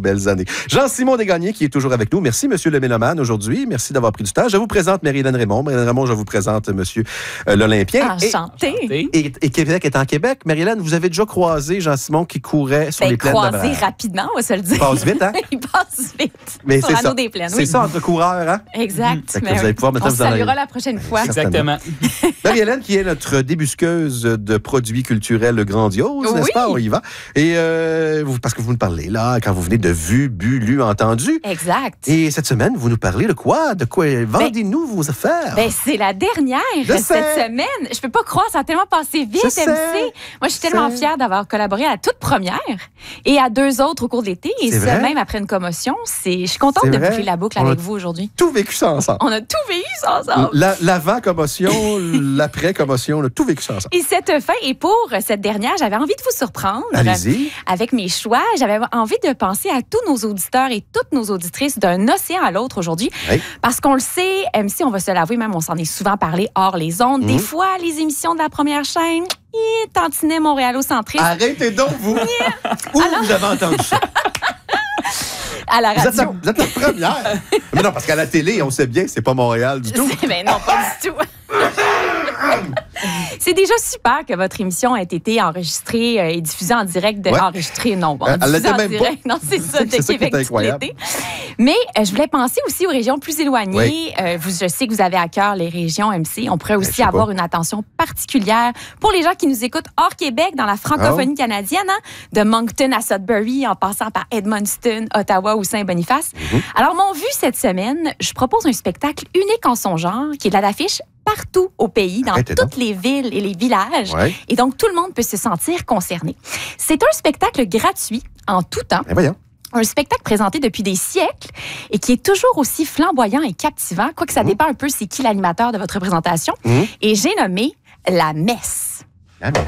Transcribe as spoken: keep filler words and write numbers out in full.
belles années. Jean-Simon Desgagnés qui est toujours avec nous. Merci, Monsieur le Mélomane, aujourd'hui. Merci d'avoir pris du temps. Je vous présente Marie-Hélène Raymond. Marie-Hélène Raymond, je vous présente Monsieur euh, l'Olympien. Enchantée. Et, et, et Québec est en Québec. Marie-Hélène, vous avez déjà croisé Jean-Simon qui courait sur ben, les plaines de croisé rapidement, on va se le dire. Il passe vite, hein? Il passe vite. Mais sur c'est l'anneau ça. des plaines. C'est Oui. ça entre coureurs, hein? Exact. Fait que Mais vous allez pouvoir on maintenant se vous en saluera aller. la prochaine fois. Exactement. Marie-Hélène, qui est notre débusqueuse de produits culturels grandioses, n'est-ce Oui. pas? On y va. Et euh, vous, parce que vous nous parlez là, quand vous venez de vu, bu, lu, entendu. Exact. Et cette semaine, vous nous parlez de quoi? De quoi? Vendez-nous vos affaires. Ben, c'est la dernière Je cette sais. semaine. Je peux pas croire, ça a tellement passé vite, Je M sais. C. Moi, je suis tellement sais. fière d'avoir collaboré à la toute première et à deux autres au cours de l'été. Et C'est ça, vrai? même après une commotion. C'est... Je suis contente C'est de vrai? boucler la boucle On a- avec vous aujourd'hui. Tout vécu ça ensemble. On a tout vécu ça ensemble. La- L'avant-commotion, l'après-commotion, on a tout vécu ça ensemble. Et cette fin, et pour cette dernière, j'avais envie de vous surprendre. Allez-y. Avec mes choix, j'avais envie de penser à tous nos auditeurs et toutes nos auditrices d'un océan à l'autre aujourd'hui. Oui. Parce qu'on le sait, M C, on va se l'avouer, même on s'en est souvent parlé hors les ondes. Mhm. Des fois, les émissions de la première chaîne, hi, tantinet montréalo-centriste Arrêtez donc, vous. Où vous avez entendu ça? à la Vous êtes, la, radio. vous êtes la première. Mais non, parce qu'à la télé, on sait bien, c'est pas Montréal du tout. C'est- ben non, pas du tout. C'est déjà super que votre émission ait été enregistrée euh, et diffusée en direct. De, Ouais. Enregistrée, non, bon, Elle- elle diffusée l'était en même direct. pas. Non, c'est ça, de C'est ça qui Québec est toute incroyable. l'été. Mais euh, je voulais penser aussi aux régions plus éloignées. Oui. Euh, vous, je sais que vous avez à cœur les régions M C. On pourrait je aussi sais avoir pas. une attention particulière pour les gens qui nous écoutent hors Québec, dans la francophonie Oh. canadienne, hein, de Moncton à Sudbury, en passant par Edmundston, Ottawa ou Saint-Boniface. Mm-hmm. Alors, mon vu cette semaine, je propose un spectacle unique en son genre, qui est de l'affiche partout au pays, dans Arrêtez toutes les villes et les villages. Ouais. Et donc, tout le monde peut se sentir concerné. C'est un spectacle gratuit en tout temps. Ben voyons. Un spectacle présenté depuis des siècles et qui est toujours aussi flamboyant et captivant, quoique ça Mhm. dépend un peu c'est qui l'animateur de votre présentation. Mhm. Et j'ai nommé La Messe. Ah, mais